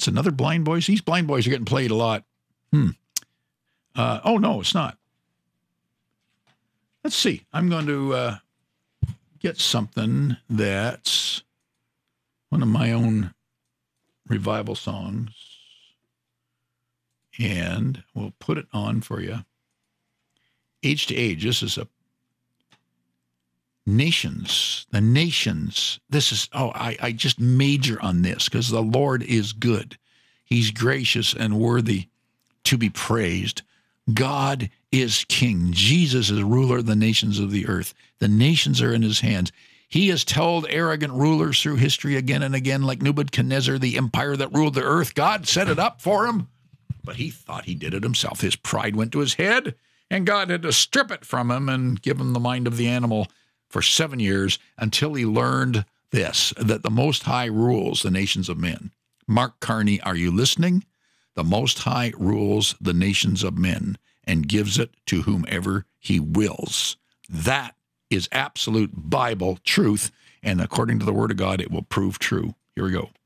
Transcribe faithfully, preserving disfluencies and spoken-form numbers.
that's another Blind Boys. These Blind Boys are getting played a lot. Hmm. Uh, oh, no, it's not. Let's see. I'm going to uh, get something that's one of my own revival songs, and we'll put it on for you. Age to Age. This is a Nations, the Nations. This is, oh, I, I just major on this because the Lord is good. He's gracious and worthy to be praised. God is king. Jesus is ruler of the nations of the earth. The nations are in his hands. He has told arrogant rulers through history again and again, like Nebuchadnezzar, the empire that ruled the earth. God set it up for him, but he thought he did it himself. His pride went to his head, and God had to strip it from him and give him the mind of the animal for seven years until he learned this, that the Most High rules the nations of men. Mark Carney, are you listening? The Most High rules the nations of men and gives it to whomever he wills. That is absolute Bible truth, and according to the Word of God, it will prove true. Here we go.